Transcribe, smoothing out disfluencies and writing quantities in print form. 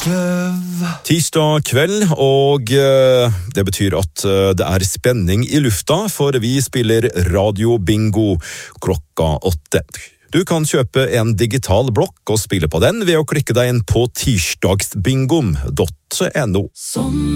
Tirsdag kveld, og det betyr at det er spenning i lufta, for vi spiller Radio-bingo klokka 8. Du kan kjøpe en digital blokk og spille på den ved å klikke deg inn på tirsdagsbingom.no.